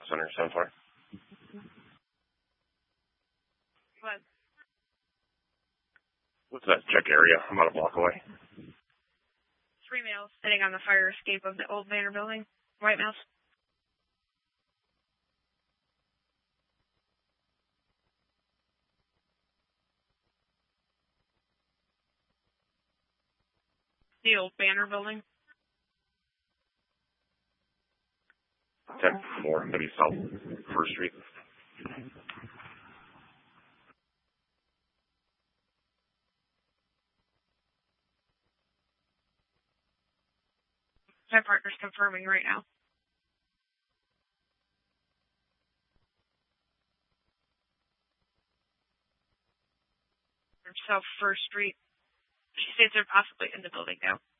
Center 7 floor. What? What's that check area? I'm about a block away. 3 males sitting on the fire escape of the old Banner building. White males. The old Banner building. 10-4, maybe South 1st Street. My partner's confirming right now. South 1st Street. She states they're possibly in the building now.